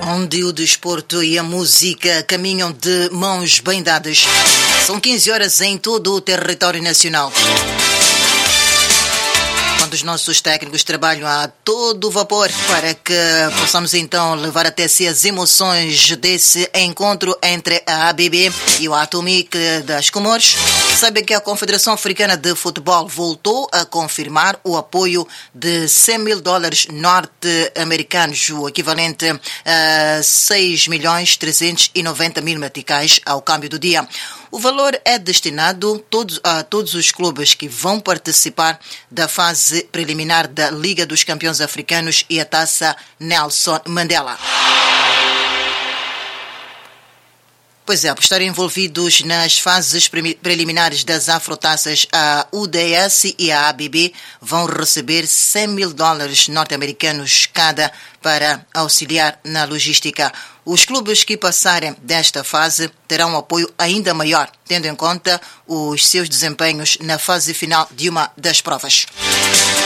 onde o desporto e a música caminham de mãos bem dadas. São 15 horas em todo o território nacional. Quando os nossos técnicos trabalham a todo vapor para que possamos então levar até si as emoções desse encontro entre a ABB e o Atomic das Comores. Sabe que a Confederação Africana de Futebol voltou a confirmar o apoio de $100 mil norte-americanos, o equivalente a 6.390.000 meticais ao câmbio do dia. O valor é destinado a todos os clubes que vão participar da fase preliminar da Liga dos Campeões Africanos e a Taça Nelson Mandela. Pois é, por estarem envolvidos nas fases preliminares das Afrotaças, a UDS e a ABB vão receber $100 mil norte-americanos cada para auxiliar na logística. Os clubes que passarem desta fase terão um apoio ainda maior, tendo em conta os seus desempenhos na fase final de uma das provas.